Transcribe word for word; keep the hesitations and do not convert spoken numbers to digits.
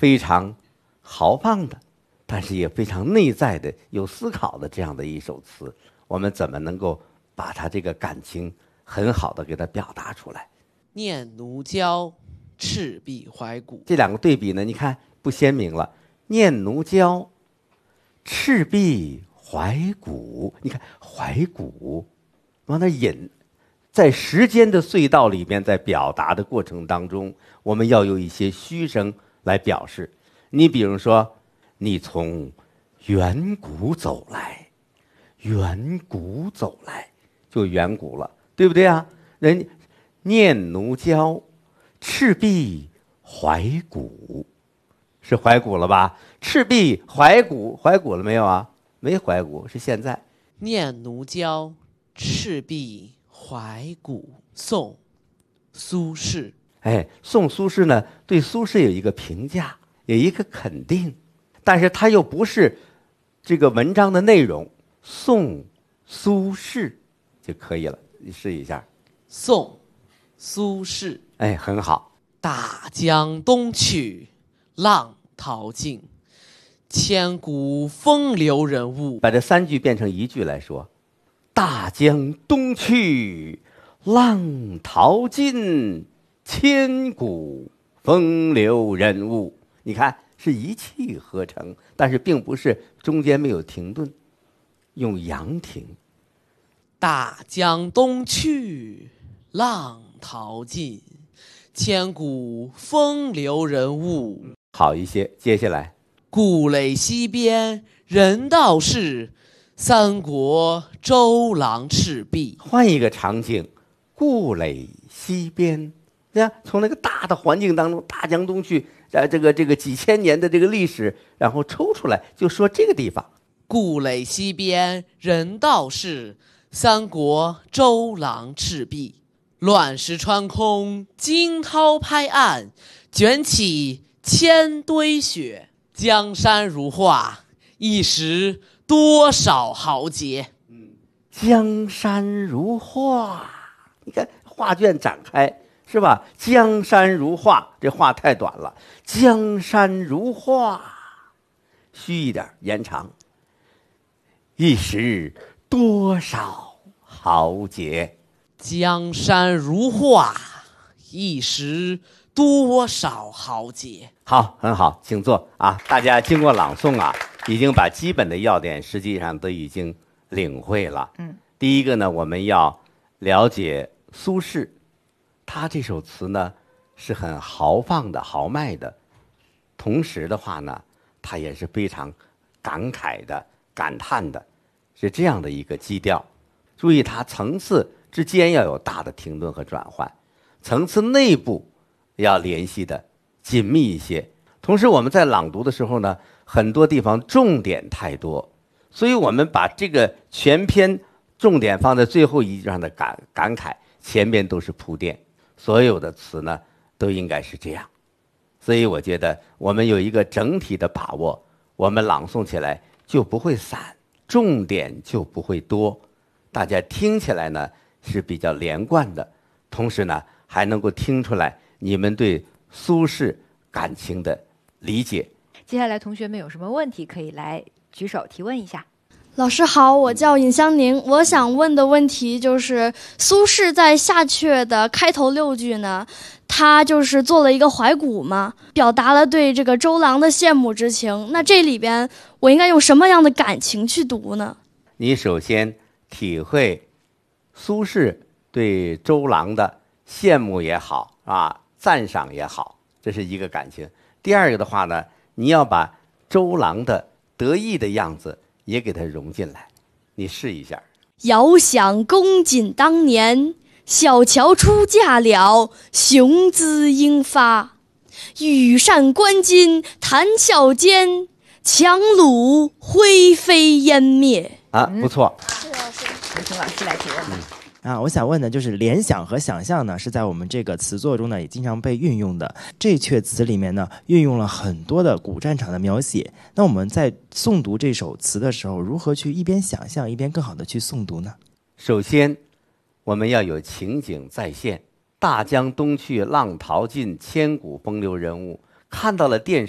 非常豪放的，但是也非常内在的、有思考的这样的一首词，我们怎么能够把它这个感情很好的给它表达出来？ 念奴娇，赤壁怀古。 这两个对比呢，你看不鲜明了。念奴娇，赤壁怀古。你看怀古，往那引，在时间的隧道里面，在表达的过程当中，我们要有一些虚声来表示。你比如说，你从远古走来，远古走来，就远古了，对不对啊？人念奴娇，赤壁怀古，是怀古了吧？赤壁怀古，怀古了没有啊？没怀古，是现在。 念奴娇，赤壁怀古。宋，苏轼。 哎，宋苏轼呢，对苏轼有一个评价，有一个肯定，但是他又不是这个文章的内容。宋苏轼就可以了，你试一下。 宋，苏轼。 哎，很好。 大江东去，浪淘尽，千古风流人物。 把这三句变成一句来说：大江东去，浪淘尽，千古风流人物。你看是一气呵成，但是并不是中间没有停顿，用阳停。 大江东去，浪淘尽，千古风流人物。 好一些。接下来， 故垒西边人道是，三国周郎赤壁。 换一个场景，故垒西边，对呀，从那个大的环境当中，大江东去，呃，这个这个几千年的这个历史，然后抽出来，就说这个地方。 故垒西边人道是，三国周郎赤壁。乱石穿空，惊涛拍岸，卷起千堆雪。江山如画，一时多少豪杰。 江山如画，你看画卷展开，是吧？江山如画，这画太短了。江山如画，虚一点，延长。一时多少豪杰。 江山如画，一时多少豪杰。 好，很好，请坐啊！大家经过朗诵啊，已经把基本的要点实际上都已经领会了。 嗯， 第一个呢，我们要了解苏轼，他这首词呢是很豪放的、豪迈的，同时的话呢，他也是非常感慨的、感叹的，是这样的一个基调。注意，它层次之间要有大的停顿和转换，层次内部要联系的紧密一些。同时我们在朗读的时候呢，很多地方重点太多，所以我们把这个全篇重点放在最后一句上的感感慨，前边都是铺垫，所有的词呢都应该是这样。所以我觉得我们有一个整体的把握，我们朗诵起来就不会散，重点就不会多，大家听起来呢是比较连贯的，同时呢还能够听出来你们对苏轼感情的理解。 接下来同学们有什么问题可以来举手提问一下。 老师好，我叫尹香宁，我想问的问题就是苏轼在下阙的开头六句呢，他就是做了一个怀古嘛，表达了对这个周郎的羡慕之情。那这里边我应该用什么样的感情去读呢？ 你首先体会苏轼对周郎的羡慕也好啊，赞赏也好，这是一个感情。第二个的话呢，你要把周郎的得意的样子也给它融进来，你试一下。 遥想公瑾当年，小乔出嫁了，雄姿英发。羽扇纶巾，谈笑间，樯橹灰飞烟灭。 啊，不错。 请老师来提问吧。 啊，我想问的就是联想和想象呢，是在我们这个词作中呢也经常被运用的。这阙词里面呢，运用了很多的古战场的描写。那我们在诵读这首词的时候，如何去一边想象一边更好的去诵读呢？ 首先，我们要有情景再现。大江东去，浪淘尽，千古风流人物。看到了电